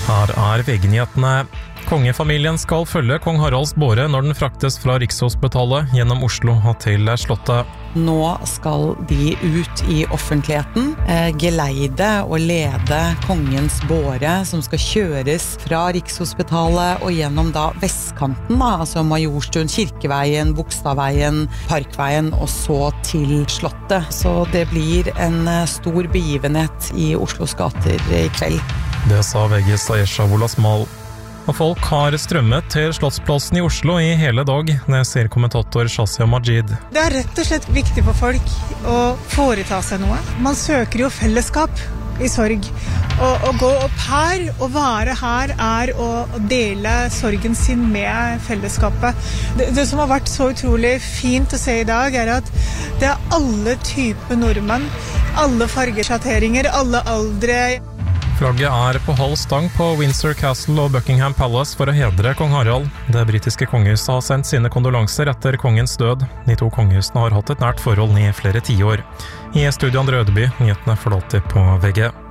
Her VG-nyhetene. Kongefamilien skal følge kong Haralds båre når den fraktes fra Rikshospitalet gjennom Oslo til Slottet. Nå skal de ut i offentligheten, geleide og lede kongens båre som skal kjøres fra Rikshospitalet og gjennom da vestkanten, altså Majorstuen, Kirkeveien, Bogstadveien, Parkveien og så til Slottet. Så det blir en stor begivenhet i Oslos gater i kveld. Det sa VGs Ayesha Wolasmal. Og folk har strømmet til Slottsplassen i Oslo i hele dag, det sier kommentator Shazia Majid. Det er rett og slett viktig for folk å foreta seg noe. Man søker jo fellesskap i sorg. Å gå opp her og være her er å dele sorgen sin med fellesskapet. Det som har vært så utrolig fint å se i dag er at det er alle typer nordmenn, alle fargesjatteringer, alle aldre. Flagget er på halv stang på Windsor Castle og Buckingham Palace for å hedre kong Harald. Det britiske kongehuset har sendt sine kondolanser etter kongens død. De to kongehusene har hatt et nært forhold i flere tiår. I studio Andre Ødeby, nyhetene får alltid på VG.